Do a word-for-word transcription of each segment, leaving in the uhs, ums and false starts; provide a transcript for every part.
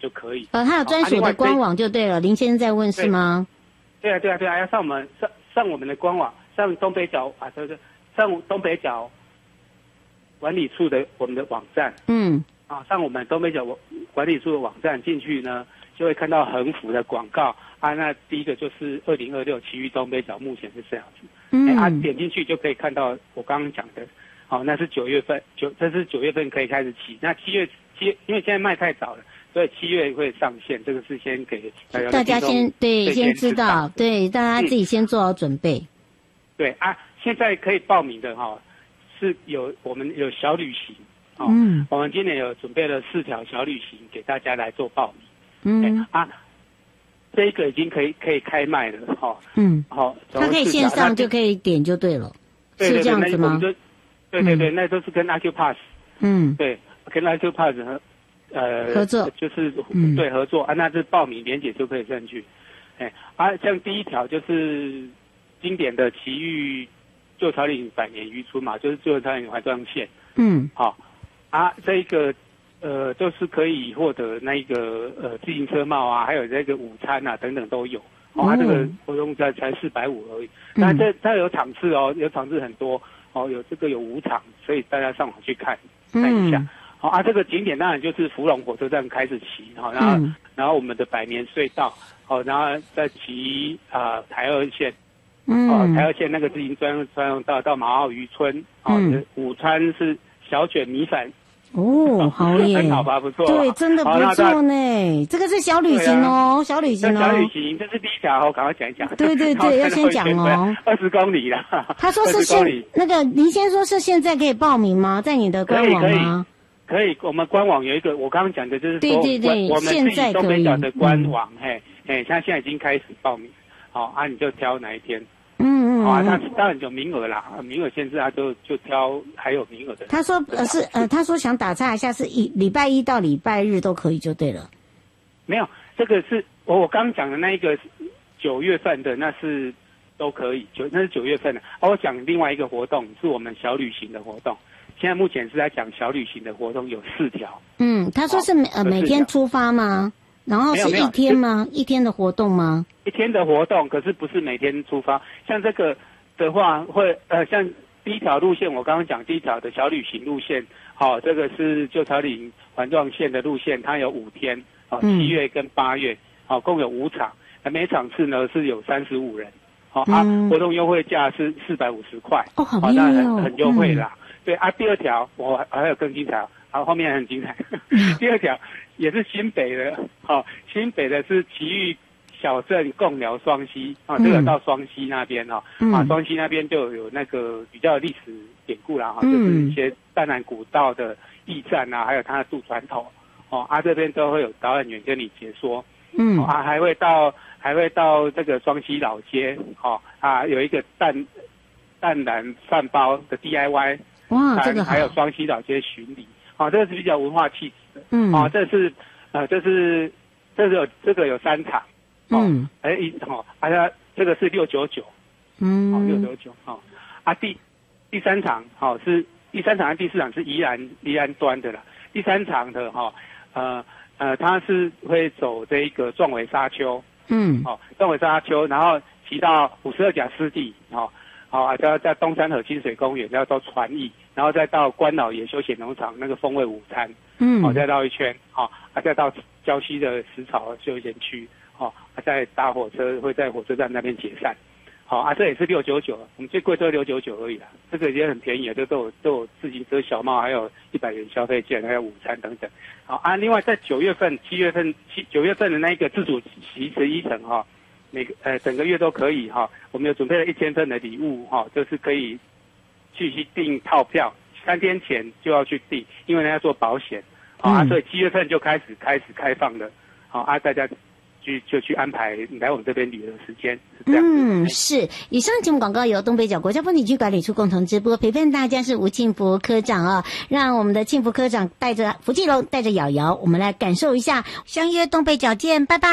就可以。 呃，他有专属的官网就对了。林先生在问是吗？ 对啊，对啊，对啊，要上我们上上我们的官网，上东北角啊，就是上东北角管理处的我们的网站。 嗯。 啊，上我们东北角管理处的网站进去呢，就会看到横幅的广告啊。那第一个就是二零二六奇遇东北角，目前是这样子。嗯。欸、啊，点进去就可以看到我刚刚讲的。好、哦，那是九月份，九这是九月份可以开始起。那七月七，因为现在卖太早了，所以七月会上线。这个是先给大家先对先知道，对大家自己先做好准备。嗯、 对啊，现在可以报名的哈、哦，是有我们有小旅行。哦、 嗯， 我们今年有准备了四条小旅行给大家来做报名。 嗯、 欸、啊，这一个已经可以可以开卖了哈。哦、 嗯， 好、哦， 它可以线上就可以点就对了， 对对对， 是这样子吗？ 对对对，嗯、那都是跟 Acupass， 嗯， 对，跟 Acupass 和呃合作， 就是嗯对合作啊，那是报名连结就可以上去。哎、欸，啊，像第一条就是经典的奇遇旧草岭百年渔村嘛，就是旧草岭环状线。 嗯， 好、哦。啊，这个呃，都是可以获得那个呃自行车帽啊，还有这个午餐啊等等都有。哦，它、啊、这个活动才才四百五而已。但这它有场次哦，有场次很多哦，有这个有五场，所以大家上网去看看一下。好、嗯哦、啊，这个景点当然就是福隆火车站开始骑，好、哦，然后、嗯、然后我们的百年隧道，好、哦，然后再骑啊、呃、台二线， 嗯， 哦台二线那个自行专专用道到马澳渔村，哦，嗯、午餐是小卷米粉。 哦，好耶， 很好吧，不错， 对，真的不错呢。这个是小旅行哦，啊、小旅行哦， 小旅行，这是第一条，我赶快讲一讲。 对对对，要先讲哦。 二十公里啦。 他说是现那个，您先说是现在可以报名吗？在你的官网吗？ 可以，可以，我们官网有一个，我刚刚讲的就是说， 对对对， 我们自己东北角的官网， 嗯、 嘿，嘿，他现在已经开始报名，好啊，你就挑哪一天。 嗯嗯， 好啊，他当然有名额啦，名额限制他就就挑还有名额的。 他说呃是呃，他说想打岔一下，是一礼拜一到礼拜日都可以就对了。 没有，这个是我我刚讲的那一个九月份的，那是都可以，九那是九月份的。哦，我讲另外一个活动是我们小旅行的活动，现在目前是在讲小旅行的活动有四条。 嗯，他说是每呃每天出发吗？然后是一天吗？一天的活动吗？ 一天的活动，可是不是每天出发。像这个的话，会呃，像第一条路线，我刚刚讲第一条的小旅行路线，好、哦，这个是旧草岭环状线的路线，它有五天，哦，七月跟八月，哦，共有五场，每场次呢是有三十五人，好、哦、啊， 嗯、 活动优惠价是四百五十块， 哦，好便宜哦， 很很优惠啦。嗯、对啊，第二条我还有更精彩，好，后面很精彩。第二条也是新北的，好、哦，新北的是奇遇小镇贡寮双溪啊，这个到双溪那边哈、嗯、啊，双溪那边就有那个比较历史典故啦哈、嗯，就是一些淡南古道的驿站啊，还有它的渡船头哦，啊这边都会有导览员跟你解说， 嗯、 哦、啊还会到还会到这个双溪老街哦啊有一个淡淡蓝饭包的 D I Y， 哇这个好， 还有双溪老街巡礼，哦这个是比较文化气质的， 嗯， 哦这是呃这是这是有这个有三场。 嗯， 哎、哦，一哦，啊，这个是六九九， 嗯， 哦，六九九，哦，啊，第第三场，哦，是第三场和第四场是宜兰宜兰端的啦，第三场的哈、哦，呃呃，它是会走这一个壮围沙丘， 嗯， 哦，壮围沙丘，然后骑到五十二甲湿地，哦，好、哦，再在东山河清水公园，然后到船驿，然后再到关老爷休闲农场那个风味午餐， 嗯， 哦，再绕一圈，哦，啊，再到礁溪的石草休闲区。哦，啊，在搭火车会在火车站那边解散，好、哦、啊，这也是六九九，我们最贵都六九九而已啦，这个也很便宜啊，这都有都有自行车小帽，还有一百元消费券，还有午餐等等，好啊，另外在九月份、七月份、七九月份的那个自主骑十一层哈，每个呃整个月都可以哈、哦，我们有准备了一千份的礼物哈、哦，就是可以去去订套票，三天前就要去订，因为呢要做保险，好、哦嗯、啊，所以七月份就开始开始开放了，好、哦、啊，大家。去就去安排来我们这边旅游的时间，是这样。 嗯，是。以上节目广告由东北角国家风景区管理处共同直播，陪伴大家是吴庆福科长啊，让我们的庆福科长带着福记龙，带着瑶瑶，我们来感受一下，相约东北角见，拜拜。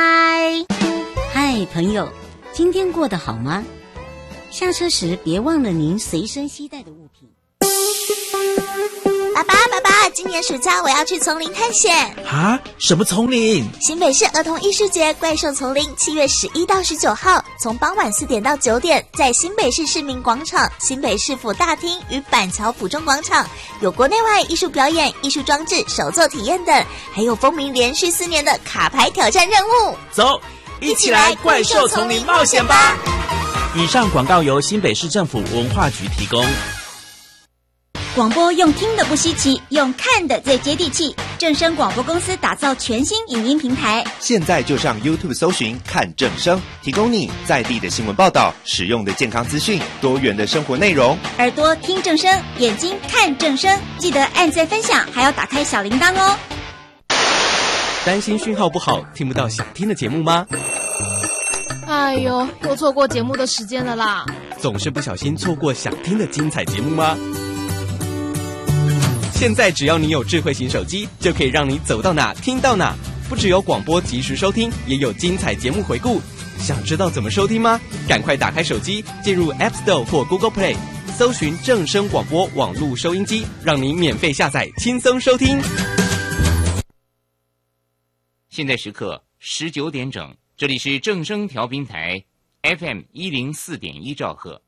嗨，朋友，今天过得好吗？下车时别忘了您随身携带的物品。 爸爸，爸爸，今年暑假我要去丛林探险。 啊？什么丛林？ 新北市儿童艺术节怪兽丛林，七月十一到十九号，从傍晚四点到九点，在新北市市民广场、新北市府大厅与板桥府中广场，有国内外艺术表演、艺术装置、手作体验等，还有风靡连续四年的卡牌挑战任务。 走，一起来怪兽丛林冒险吧！以上广告由新北市政府文化局提供。 广播用听的不稀奇，用看的最接地气。正声广播公司打造全新影音平台， 现在就上 YouTube 搜寻看正声，提供你在地的新闻报道、实用的健康资讯、多元的生活内容。 耳朵听正声，眼睛看正声，记得按赞分享，还要打开小铃铛哦。 担心讯号不好，听不到想听的节目吗？ 哎呦，又错过节目的时间了啦！ 总是不小心错过想听的精彩节目吗？现在只要你有智慧型手机，就可以让你走到哪听到哪。不只有广播及时收听，也有精彩节目回顾。想知道怎么收听吗？赶快打开手机，进入 App Store 或 Google Play， 搜寻正声广播网络收音机，让你免费下载，轻松收听。 现在时刻十九点整，这里是正声调频台 F M 一零四点一兆赫。